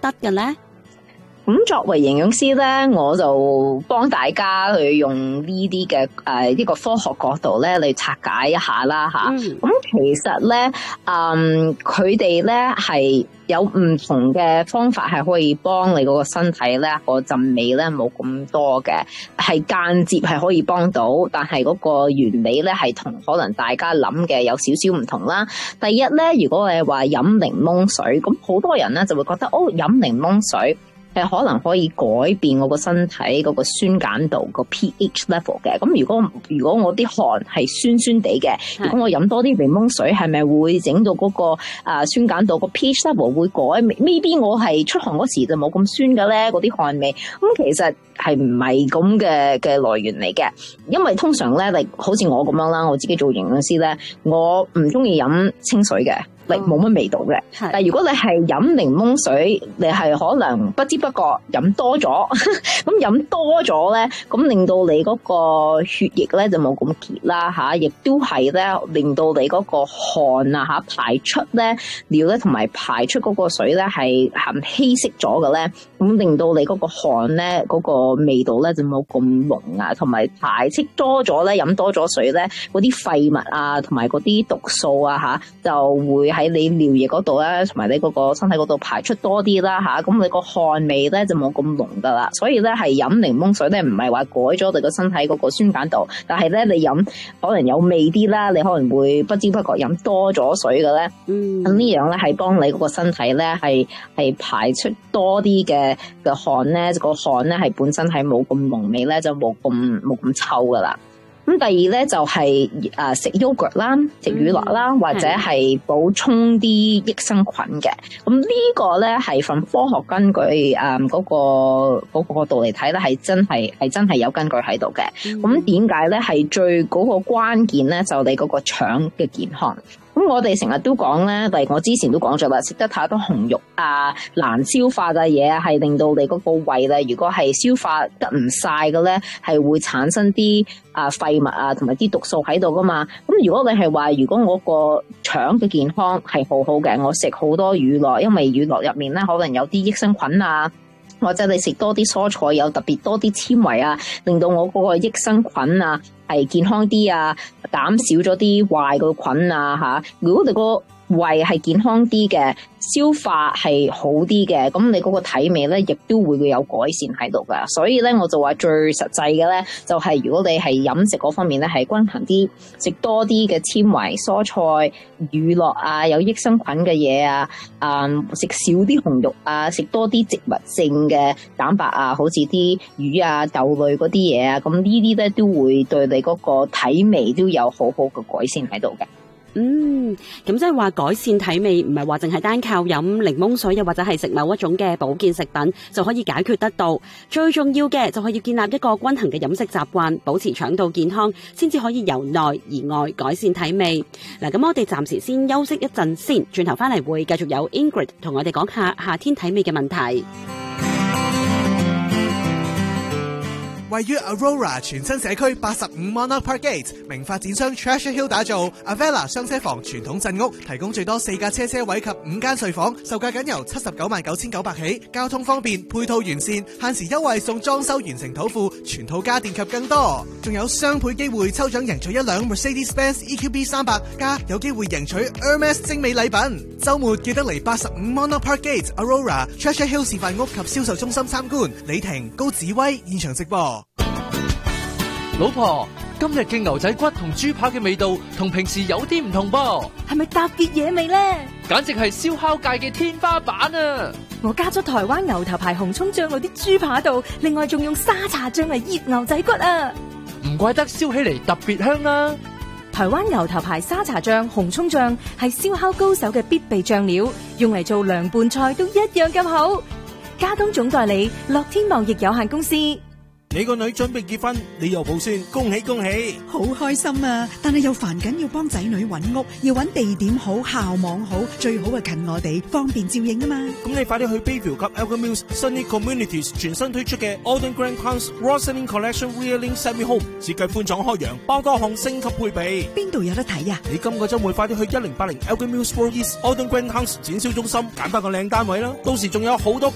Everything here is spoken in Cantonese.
得嘅咧？ 咁作為營養師咧，我就幫大家去用呢啲嘅呢個科學角度咧嚟拆解一下啦吓。咁其實咧，佢哋咧係有唔同嘅方法係可以幫你嗰個身體咧個陣味咧冇咁多嘅，係間接係可以幫到，但係嗰個原理咧係同可能大家諗嘅有少少唔同啦。第一咧，如果你話飲檸檬水，咁好多人咧就會覺得飲檸檬水係可能可以改變我個身體嗰個酸鹼度個 pH level 嘅。咁如果我啲汗係酸酸地嘅，如果我飲多啲檸檬水，係咪會整到嗰個酸鹼度個 pH level 會改？maybe 我係出汗嗰時就冇咁酸嘅咧，嗰啲汗味。咁其實係唔係咁嘅來源嚟嘅？因為通常咧，好似我咁樣啦，我自己做營養師咧，我唔中意飲清水嘅。冇乜味道嘅，但係如果你係飲檸檬水，你係可能不知不覺飲多咗，咁飲多咗咧，咁令到你嗰個血液咧就冇咁結啦吓，亦都係咧令到你嗰個汗啊吓排出咧尿咧同埋排出嗰個水咧係含稀釋咗嘅咧，咁令到你嗰個汗咧嗰個味道咧就冇咁濃啊，同埋排斥多咗咧，飲多咗水咧，嗰啲廢物啊同埋嗰啲毒素啊吓就會喺你尿液嗰度咧，同埋你嗰個身體嗰度排出多啲啦吓，咁你個汗味咧就冇咁濃噶啦。所以咧係飲檸檬水咧，唔係話改咗你個身體嗰個酸鹼度，但係咧你飲可能有味啲啦，你可能會不知不覺飲多咗水嘅咧。咁呢樣咧係幫你嗰個身體咧係排出多啲嘅汗咧，個汗咧係本身係冇咁濃味咧，就冇咁臭噶啦。咁第二咧就係食 yogurt 啦，食乳酪啦，或者係補充啲益生菌嘅。咁呢個咧係從科學根據嗰個角度嚟睇咧，係真係有根據喺度嘅。咁點解咧係最嗰個關鍵咧就你嗰個腸嘅健康。咁我哋成日都講咧，例如我之前都講咗啦，食得太多紅肉啊、難消化嘅嘢啊，係令到你嗰個胃咧，如果係消化得唔晒嘅咧，係會產生啲廢物啊，同埋啲毒素喺度噶嘛。咁如果你係話，如果我個腸嘅健康係好好嘅，我食好多乳酪，因為乳酪入面咧可能有啲益生菌啊。或者你食多啲蔬菜，有特別多啲纖維啊，令到我嗰個益生菌啊係健康啲啊，減少咗啲壞嘅菌啊吓。如果你個胃係健康啲嘅，消化係好啲嘅，咁你嗰個體味咧，亦都會有改善喺度噶。所以咧，我就話最實際嘅咧，就係如果你係飲食嗰方面咧係均衡啲，食多啲嘅纖維、蔬菜、乳酪啊，有益生菌嘅嘢啊，食少啲紅肉啊，食多啲植物性嘅蛋白啊，好似啲魚啊、豆類嗰啲嘢啊，咁呢啲咧都會對你嗰個體味都有好好嘅改善喺度嘅。 咁即係話改善體味，唔係話淨係單靠飲檸檬水，又或者係食某一種嘅保健食品就可以解決得到。最重要嘅就係要建立一個均衡嘅飲食習慣，保持腸道健康，先至可以由內而外改善體味。嗱，咁我哋暫時先休息一陣先，轉頭翻嚟會繼續有 Ingrid 同我哋講下夏天體味嘅問題。 位於 Aurora 全新社區85 Monarch Park Gate， 名發展商 Treasure Hill 打造 Avella 雙車房傳統鎮屋，提供最多4架車位及5間睡房，售價僅由799900起，交通方便，配套完善，限時優惠送裝修完成土庫，全套家電及更多，仲有雙倍機會抽獎贏取一輛 Mercedes-Benz EQB 300，加有機會贏取 Hermes 精美禮品。週末記得嚟85 Monarch Park Gate Aurora Treasure Hill 示範屋及銷售中心參觀。李婷、高子威現場直播。 老婆，今日嘅牛仔骨同豬扒嘅味道同平時有啲唔同噃， 係咪特別野味呢？ 簡直係燒烤界嘅天花板啊！ 我加咗台灣牛頭牌紅蔥醬落啲豬扒度，另外仲用沙茶醬嚟醃牛仔骨啊！ 唔怪得燒起嚟特別香啦！ 台灣牛頭牌沙茶醬、紅蔥醬係燒烤高手嘅必備醬料，用嚟做涼拌菜都一樣咁好。加東總代理樂天貿易有限公司。 你個女準備結婚，你又抱孫，恭喜恭喜！ 好開心啊！但係又煩緊要幫仔女揾屋，要揾地點好、校網好，最好係近我哋，方便照應啊嘛！ 咁你快啲去 Bayview 及 Elgin Mills Sunny Communities 全新推出嘅 Alden Grand House Roslyn Collection Wheeling Semi Home， 設計寬敞開揚，包多項升級配備。 邊度有得睇啊？ 你今個週末快啲去1080 Elgin Mills Road East Alden Grand House 展銷中心揀翻個靚單位啦！到時仲有好多